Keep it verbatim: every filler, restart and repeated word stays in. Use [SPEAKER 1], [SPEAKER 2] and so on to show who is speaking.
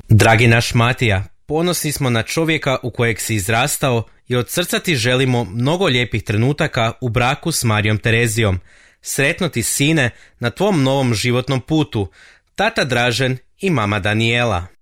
[SPEAKER 1] Dragi naš Matija, ponosni smo na čovjeka u kojeg si izrastao i od srca ti želimo mnogo lijepih trenutaka u braku s Marijom Terezijom. Sretno ti, sine, na tvom novom životnom putu, tata Dražen i mama Danijela.